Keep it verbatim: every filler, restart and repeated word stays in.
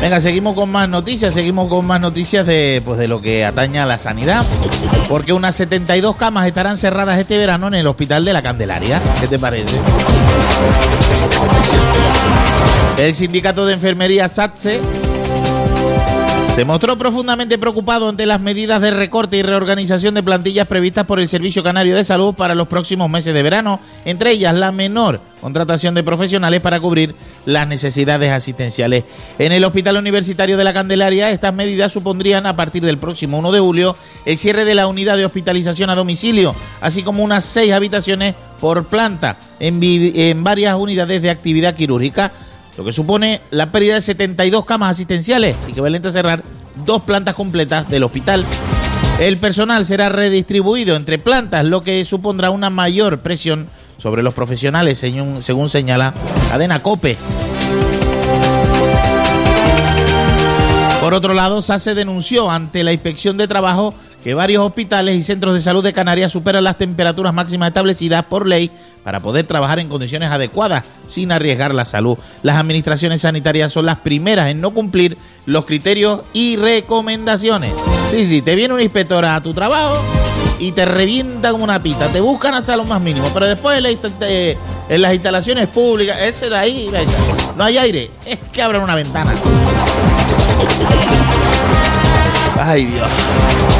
Venga, seguimos con más noticias, seguimos con más noticias de, pues, de lo que atañe a la sanidad, porque unas setenta y dos camas estarán cerradas este verano en el Hospital de la Candelaria. ¿Qué te parece? El sindicato de enfermería SATSE se mostró profundamente preocupado ante las medidas de recorte y reorganización de plantillas previstas por el Servicio Canario de Salud para los próximos meses de verano, entre ellas la menor contratación de profesionales para cubrir las necesidades asistenciales. En el Hospital Universitario de la Candelaria, estas medidas supondrían, a partir del próximo uno de julio, el cierre de la unidad de hospitalización a domicilio, así como unas seis habitaciones por planta en, en varias unidades de actividad quirúrgica, lo que supone la pérdida de setenta y dos camas asistenciales, equivalente a cerrar dos plantas completas del hospital. El personal será redistribuido entre plantas, lo que supondrá una mayor presión sobre los profesionales, según, según señala Cadena COPE. Por otro lado, SATSE denunció ante la Inspección de Trabajo que varios hospitales y centros de salud de Canarias superan las temperaturas máximas establecidas por ley para poder trabajar en condiciones adecuadas sin arriesgar la salud. Las administraciones sanitarias son las primeras en no cumplir los criterios y recomendaciones. Sí, sí, te viene una inspectora a tu trabajo y te revienta como una pita, te buscan hasta lo más mínimo, pero después en, la, en las instalaciones públicas, ese de ahí, no hay aire, es que abran una ventana. Ay, Dios.